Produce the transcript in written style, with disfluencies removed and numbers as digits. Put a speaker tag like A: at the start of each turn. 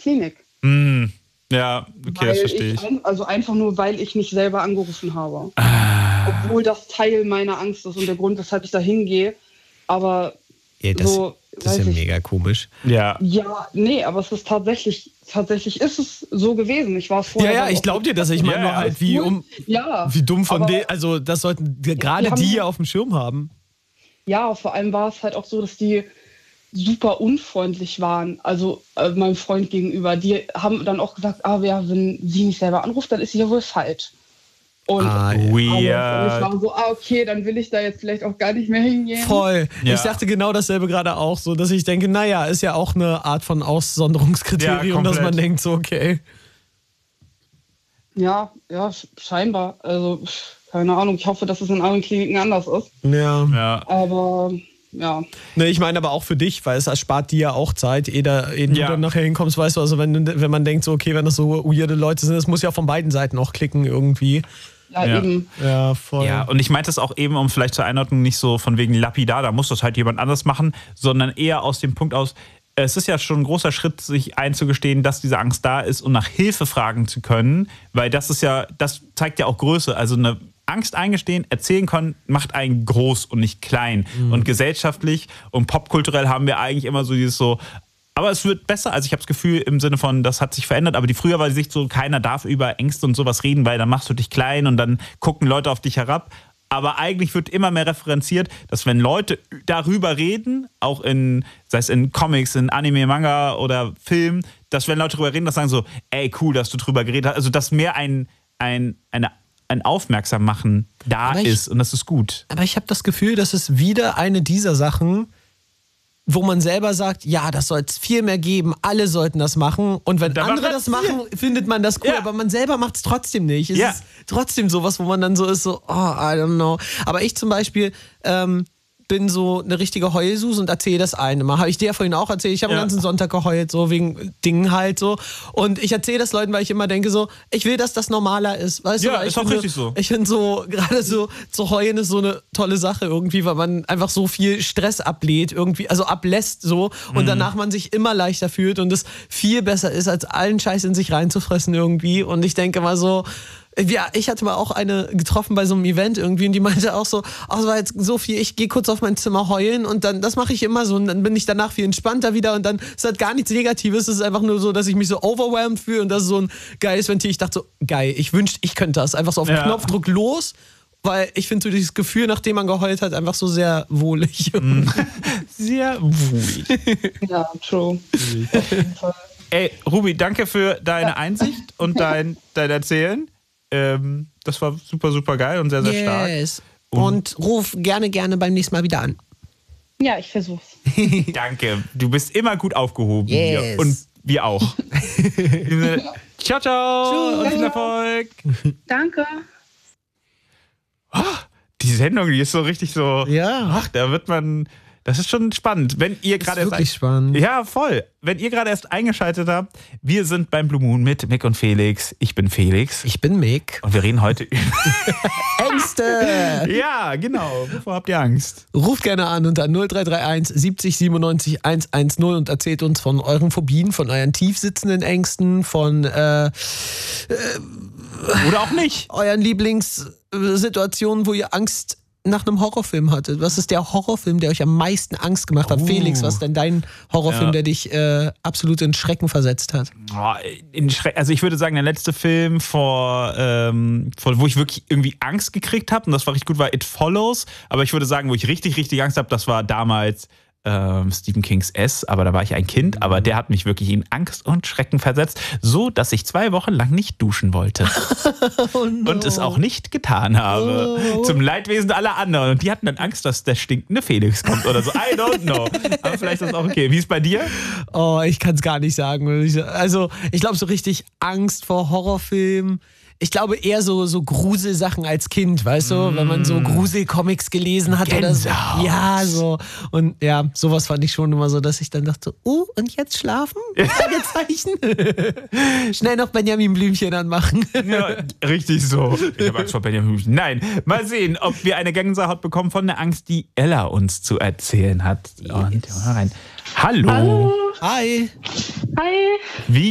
A: Klinik.
B: Ja, okay, das verstehe ich.
A: Also einfach nur, weil ich nicht selber angerufen habe. Obwohl das Teil meiner Angst ist und der Grund, weshalb ich da hingehe. Aber
C: das ist ja mega komisch.
A: Ja, nee, aber es ist tatsächlich ist es so gewesen. Ich war vorher.
C: Ja, ich glaube dir das. Ich meine nur halt, wie dumm von denen. Also, das sollten gerade die auf dem Schirm haben.
A: Ja, vor allem war es halt auch so, dass die super unfreundlich waren. Also, meinem Freund gegenüber. Die haben dann auch gesagt, wenn sie nicht selber anruft, dann ist sie ja wohl falsch. Und,
B: weird.
A: Und ich war so, okay, dann will ich da jetzt vielleicht auch gar nicht mehr hingehen.
C: Voll. Ja. Ich dachte genau dasselbe gerade auch, so dass ich denke, naja, ist ja auch eine Art von Aussonderungskriterium, dass man denkt, so okay.
A: Ja, scheinbar. Also, keine Ahnung, ich hoffe, dass es in anderen Kliniken anders ist.
C: Ja.
A: Aber, ja.
C: Ne, ich meine aber auch für dich, weil es erspart dir ja auch Zeit, ehe du dann nachher hinkommst, weißt du, also wenn man denkt, so okay, wenn das so weirde Leute sind, es muss ja von beiden Seiten auch klicken irgendwie.
A: Ja, eben.
C: Ja, voll.
B: Ja, und ich meinte das auch eben, um vielleicht zur Einordnung nicht so von wegen lapidar, da muss das halt jemand anders machen, sondern eher aus dem Punkt aus, es ist ja schon ein großer Schritt, sich einzugestehen, dass diese Angst da ist und nach Hilfe fragen zu können, weil das zeigt ja auch Größe, also eine Angst eingestehen, erzählen können, macht einen groß und nicht klein. Und gesellschaftlich und popkulturell haben wir eigentlich immer so dieses so, aber es wird besser, also ich habe das Gefühl im Sinne von, das hat sich verändert, aber früher war die Sicht so, keiner darf über Ängste und sowas reden, weil dann machst du dich klein und dann gucken Leute auf dich herab. Aber eigentlich wird immer mehr referenziert, dass wenn Leute darüber reden, auch sei es in Comics, in Anime, Manga oder Film, dass wenn Leute darüber reden, das sagen so, ey, cool, dass du drüber geredet hast. Also dass mehr ein Aufmerksam-Machen ist und das ist gut.
C: Aber ich habe das Gefühl, das ist wieder eine dieser Sachen, wo man selber sagt, ja, das soll es viel mehr geben, alle sollten das machen. Und wenn andere das machen, findet man das cool. Aber man selber macht es trotzdem nicht. Es ist trotzdem sowas, wo man dann so ist, so, I don't know. Aber ich zum Beispiel bin so eine richtige Heulsus und erzähle das eine Mal. Habe ich dir ja vorhin auch erzählt. Ich habe den ganzen Sonntag geheult, so wegen Dingen halt so. Und ich erzähle das Leuten, weil ich immer denke so, ich will, dass das normaler ist. Weißt du,
B: ist auch richtig so.
C: Ich finde so, gerade so zu heulen ist so eine tolle Sache irgendwie, weil man einfach so viel Stress ablädt irgendwie, also ablässt so und danach man sich immer leichter fühlt und es viel besser ist, als allen Scheiß in sich reinzufressen irgendwie. Und ich denke mal so, ja, ich hatte mal auch eine getroffen bei so einem Event irgendwie und die meinte auch so, es war jetzt so viel, ich gehe kurz auf mein Zimmer heulen und dann, das mache ich immer so und dann bin ich danach viel entspannter wieder und dann ist halt gar nichts Negatives, es ist einfach nur so, dass ich mich so overwhelmed fühle und das ist so ein geiles Ventil. Ich dachte so, geil, ich wünschte, ich könnte das. Einfach so auf Knopfdruck los, weil ich finde so dieses Gefühl, nachdem man geheult hat, einfach so sehr wohlig.
B: Sehr wohlig.
A: Ja, true. Auf jeden Fall.
B: Ey, Ruby, danke für deine Einsicht und dein Erzählen. Das war super, super geil und sehr, sehr stark.
C: Und ruf gerne beim nächsten Mal wieder an.
A: Ja, ich versuch's.
B: Danke. Du bist immer gut aufgehoben. Hier. Und wir auch. Ciao, ciao. Und viel Erfolg.
A: Danke.
B: Die Sendung, die ist so richtig so.
C: Ja.
B: Ach, da wird man. Das ist schon spannend. Wenn ihr gerade
C: wirklich spannend.
B: Ja, voll. Wenn ihr gerade erst eingeschaltet habt, wir sind beim Blue Moon mit Mick und Felix. Ich bin Felix.
C: Ich bin Mick.
B: Und wir reden heute über
C: Ängste.
B: Ja, genau. Wovor habt ihr Angst?
C: Ruft gerne an unter 0331 70 97 110 und erzählt uns von euren Phobien, von euren tiefsitzenden Ängsten, von
B: oder auch nicht.
C: Euren Lieblingssituationen, wo ihr Angst nach einem Horrorfilm hattet. Was ist der Horrorfilm, der euch am meisten Angst gemacht hat? Felix, was ist denn dein Horrorfilm, der dich absolut in Schrecken versetzt hat?
B: Also ich würde sagen, der letzte Film, wo ich wirklich irgendwie Angst gekriegt habe, und das war richtig gut, war It Follows. Aber ich würde sagen, wo ich richtig, richtig Angst habe, das war damals Stephen Kings S, aber da war ich ein Kind, aber der hat mich wirklich in Angst und Schrecken versetzt, so dass ich 2 Wochen lang nicht duschen wollte. Und es auch nicht getan habe. Zum Leidwesen aller anderen. Und die hatten dann Angst, dass der stinkende Felix kommt oder so. I don't know. Aber vielleicht ist das auch okay. Wie ist es bei dir?
C: Oh, ich kann es gar nicht sagen. Also, ich glaube, so richtig Angst vor Horrorfilmen. Ich glaube eher so Gruselsachen als Kind, weißt du? Wenn man so Gruselcomics gelesen hat oder so. Ja, so. Und ja, sowas fand ich schon immer so, dass ich dann dachte, und jetzt schlafen? Fragezeichen. Schnell noch Benjamin Blümchen anmachen.
B: Ja, richtig so. Ich habe Angst vor Benjamin Blümchen. Nein, mal sehen, ob wir eine Gänsehaut bekommen von der Angst, die Ella uns zu erzählen hat. Und mal rein. Hallo.
A: Hallo.
C: Hi.
A: Hi.
B: Wie